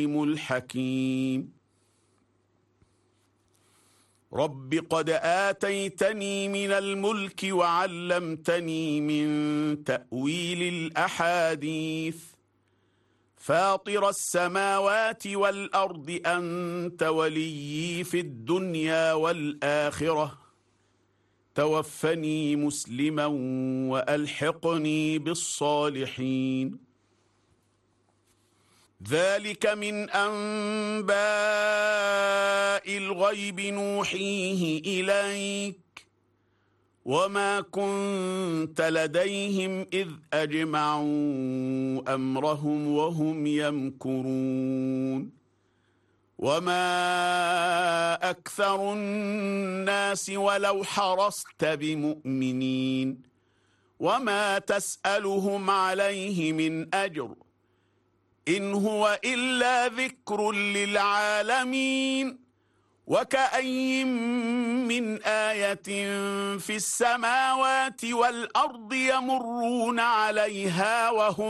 الحكيم. رب قد آتيتني من الملك وعلمتني من تأويل الأحاديث، فاطر السماوات والأرض أنت وليي في الدنيا والآخرة، توفني مسلما وألحقني بالصالحين. ذلك من أنباء الغيب نوحيه إليك، وما كنت لديهم إذ أجمعوا أمرهم وهم يمكرون. وما أكثر الناس ولو حرصت بمؤمنين، وما تسألهم عليه من أجر إن هو إلا ذكر للعالمين. وكأي من آية في السماوات والأرض يمرون عليها وهم